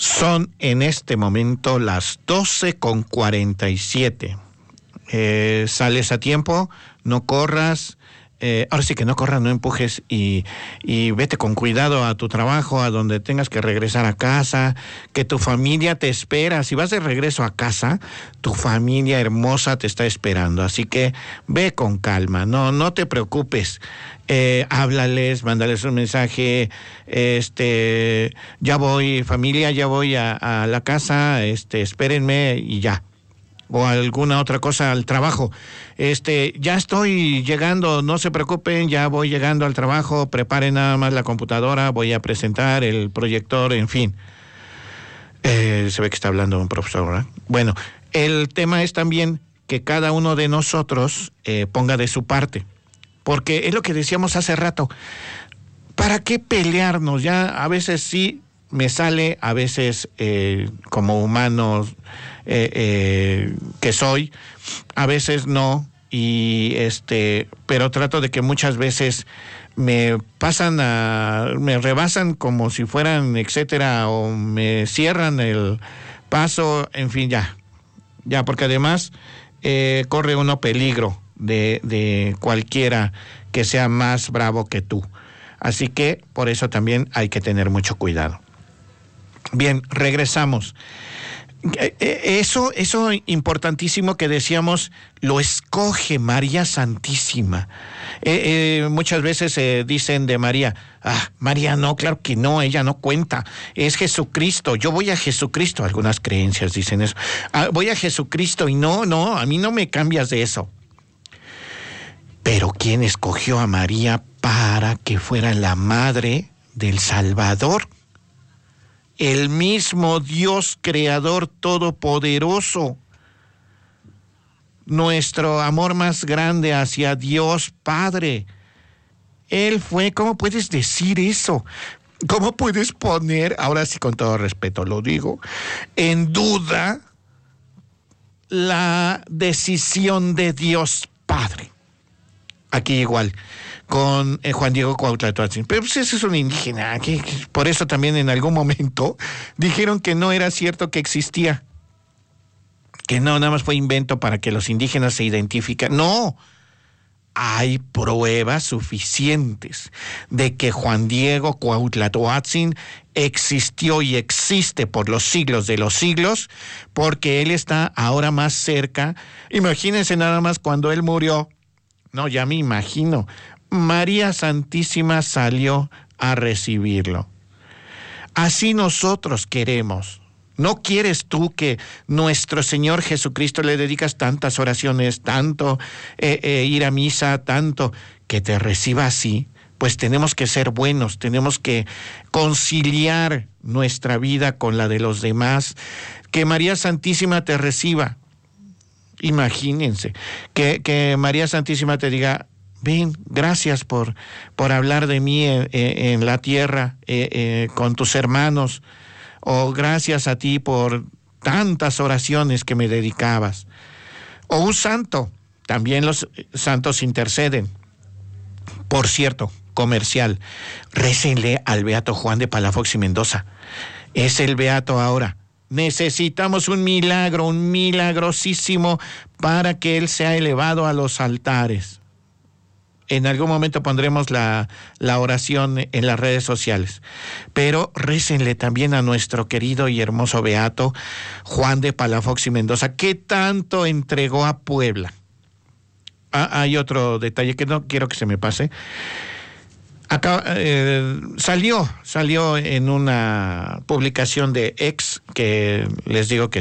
Son en este momento las 12:47. Sales a tiempo, no corras. Ahora sí que no corras, no empujes y vete con cuidado a tu trabajo, a donde tengas que regresar a casa, que tu familia te espera. Si vas de regreso a casa, tu familia hermosa te está esperando. Así que ve con calma, no te preocupes. Háblales, mándales un mensaje, ya voy, familia, ya voy a la casa, espérenme y ya. O alguna otra cosa al trabajo. Ya estoy llegando, no se preocupen, ya voy llegando al trabajo, preparen nada más la computadora, voy a presentar el proyector, en fin. Se ve que está hablando un profesor, ¿verdad? Bueno, el tema es también que cada uno de nosotros ponga de su parte, porque es lo que decíamos hace rato. ¿Para qué pelearnos? Ya a veces sí me sale, a veces como humanos que soy, a veces no, pero trato de que muchas veces me rebasan como si fueran etcétera, o me cierran el paso, en fin, ya, porque además corre uno peligro de cualquiera que sea más bravo que tú. Así que por eso también hay que tener mucho cuidado. Bien, regresamos. Eso importantísimo que decíamos, lo escoge María Santísima. Muchas veces dicen de María, María no, claro que no, ella no cuenta, es Jesucristo, yo voy a Jesucristo. Algunas creencias dicen eso, voy a Jesucristo y no, a mí no me cambias de eso. Pero ¿quién escogió a María para que fuera la madre del Salvador? El mismo Dios creador todopoderoso. Nuestro amor más grande hacia Dios Padre. Él fue, ¿cómo puedes decir eso? ¿Cómo puedes poner, ahora sí con todo respeto lo digo, en duda la decisión de Dios Padre? Aquí igual, con Juan Diego Cuautla Toatzin. Pero pues ese es un indígena, que por eso también en algún momento dijeron que no era cierto que existía, que no, nada más fue invento para que los indígenas se identifiquen. No, hay pruebas suficientes de que Juan Diego Cuautla Toatzin existió y existe por los siglos de los siglos, porque él está ahora más cerca. Imagínense nada más cuando él murió. No, ya me imagino. María Santísima salió a recibirlo. Así nosotros queremos. ¿No quieres tú que nuestro Señor Jesucristo le dedicas tantas oraciones, tanto ir a misa, tanto que te reciba así? Pues tenemos que ser buenos, tenemos que conciliar nuestra vida con la de los demás. Que María Santísima te reciba. Imagínense, que María Santísima te diga, ven, gracias por hablar de mí en la tierra, con tus hermanos, o gracias a ti por tantas oraciones que me dedicabas. O un santo, también los santos interceden. Por cierto, comercial, récenle al beato Juan de Palafox y Mendoza. Es el beato ahora. Necesitamos un milagro, un milagrosísimo, para que él sea elevado a los altares. En algún momento pondremos la oración en las redes sociales. Pero récenle también a nuestro querido y hermoso beato Juan de Palafox y Mendoza, que tanto entregó a Puebla. Hay otro detalle que no quiero que se me pase. Acá salió en una publicación de X, que les digo que